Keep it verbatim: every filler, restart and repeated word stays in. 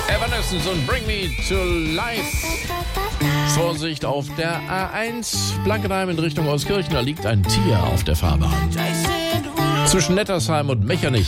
Evanescence und Bring Me to Life. Vorsicht auf der A eins, Blankenheim in Richtung Euskirchen, da liegt ein Tier auf der Fahrbahn. Zwischen Nettersheim und Mechernich